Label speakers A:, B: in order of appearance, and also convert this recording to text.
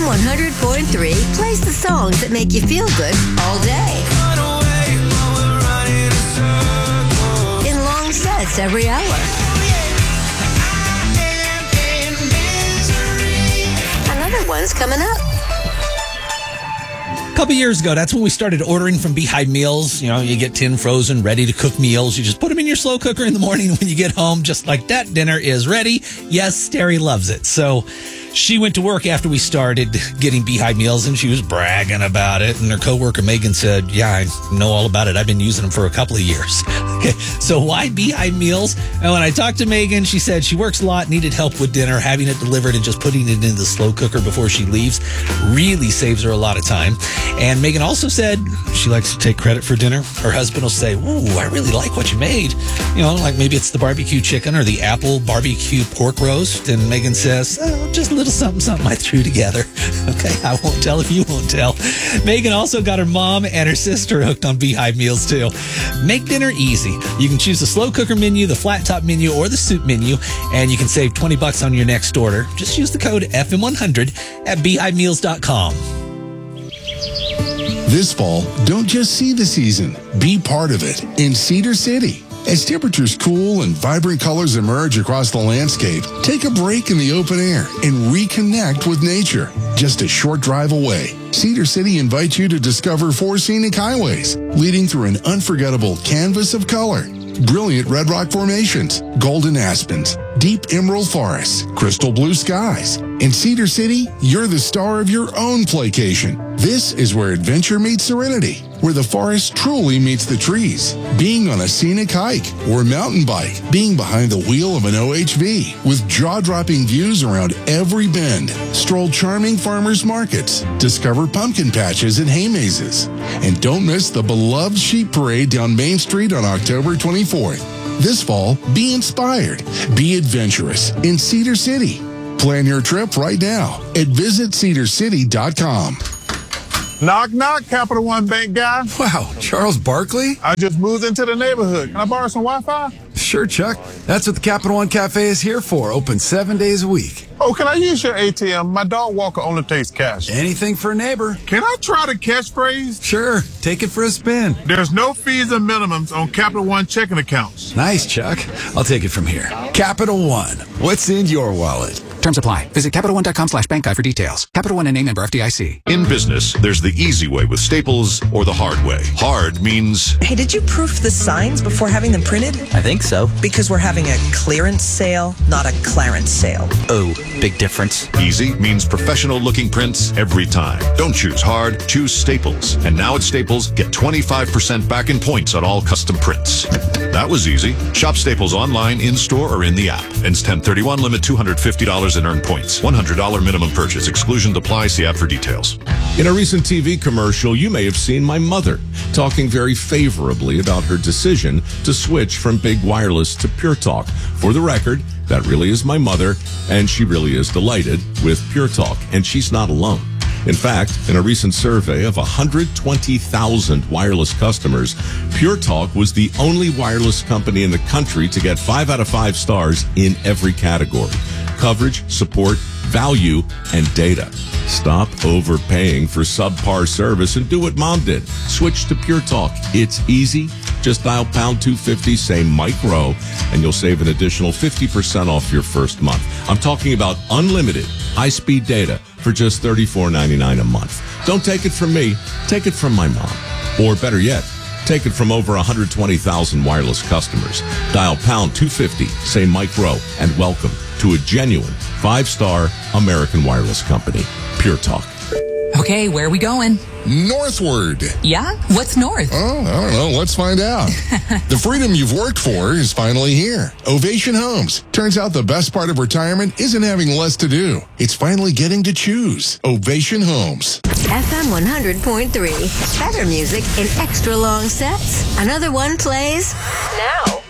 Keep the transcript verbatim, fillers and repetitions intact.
A: M one hundred point three plays the songs that make you feel good all day. In long sets every hour. Another one's coming up.
B: A couple years ago, that's when we started ordering from Beehive Meals. You know, you get tin frozen, ready-to-cook meals. You just put them in your slow cooker in the morning. When you get home, just like that, dinner is ready. Yes, Terry loves it. So she went to work after we started getting Beehive Meals, and she was bragging about it. And her coworker, Megan, said, yeah, I know all about it. I've been using them for a couple of years. Okay, so why Beehive Meals? And when I talked to Megan, she said she works a lot, needed help with dinner, having it delivered and just putting it in the slow cooker before she leaves really saves her a lot of time. And Megan also said she likes to take credit for dinner. Her husband will say, ooh, I really like what you made. You know, like maybe it's the barbecue chicken or the apple barbecue pork roast. And Megan says, oh, just a little something, something I threw together. Okay, I won't tell if you won't tell. Megan also got her mom and her sister hooked on Beehive Meals too. Make dinner easy. You can choose the slow cooker menu, the flat top menu, or the soup menu, and you can save twenty bucks on your next order. Just use the code F M one hundred at beehive meals dot com.
C: This fall, don't just see the season, be part of it in Cedar City. As temperatures cool and vibrant colors emerge across the landscape, take a break in the open air and reconnect with nature. Just a short drive away, Cedar City invites you to discover four scenic highways leading through an unforgettable canvas of color. Brilliant red rock formations, golden aspens, deep emerald forests, crystal blue skies. In Cedar City, you're the star of your own playcation. This is where adventure meets serenity, where the forest truly meets the trees. Being on a scenic hike or mountain bike, being behind the wheel of an O H V with jaw-dropping views around every bend. Stroll charming farmers markets, discover pumpkin patches and hay mazes. And don't miss the beloved sheep parade down Main Street on October twenty-fourth. This fall, be inspired, be adventurous in Cedar City. Plan your trip right now at visit cedar city dot com.
D: Knock, knock, Capital One Bank guy.
E: Wow, Charles Barkley?
D: I just moved into the neighborhood. Can I borrow some Wi-Fi?
E: Sure, Chuck. That's what the Capital One Cafe is here for. Open seven days a week.
D: Oh, can I use your A T M? My dog walker only takes cash.
E: Anything for a neighbor.
D: Can I try the catchphrase?
E: Sure. Take it for a spin.
D: There's no fees and minimums on Capital One checking accounts.
E: Nice, Chuck. I'll take it from here. Capital One. What's in your wallet?
F: Terms apply. Visit Capital One dot com slash bank guide for details. Capital One and name member F D I C.
G: In business, there's the easy way with Staples or the hard way. Hard means...
H: Hey, did you proof the signs before having them printed?
I: I think so.
H: Because we're having a clearance sale, not a clarence sale.
I: Oh, big difference.
G: Easy means professional-looking prints every time. Don't choose hard, choose Staples. And now at Staples, get twenty-five percent back in points on all custom prints. That was easy. Shop Staples online, in-store, or in the app. Ends ten thirty-one, limit two hundred fifty dollars in earned points. one hundred dollars minimum purchase. Exclusion apply. See app for details.
J: In a recent T V commercial, you may have seen my mother talking very favorably about her decision to switch from Big Wireless to Pure Talk. For the record, that really is my mother, and she really is delighted with Pure Talk, and she's not alone. In fact, in a recent survey of one hundred twenty thousand wireless customers, Pure Talk was the only wireless company in the country to get five out of five stars in every category: coverage, support, value, and data. Stop overpaying for subpar service and do what Mom did. Switch to Pure Talk. It's easy. Just dial pound two fifty, say Mike Rowe, and you'll save an additional fifty percent off your first month. I'm talking about unlimited high-speed data for just thirty-four ninety-nine a month. Don't take it from me. Take it from my mom. Or better yet, take it from over one hundred twenty thousand wireless customers. Dial pound two fifty, say Mike Rowe, and welcome to a genuine five-star American wireless company, Pure Talk.
K: Okay, where are we going?
C: Northward.
K: Yeah? What's north?
C: Oh, I don't know. Let's find out. The freedom you've worked for is finally here. Ovation Homes. Turns out the best part of retirement isn't having less to do. It's finally getting to choose. Ovation Homes.
A: F M one hundred point three. Better music in extra long sets. Another one plays now.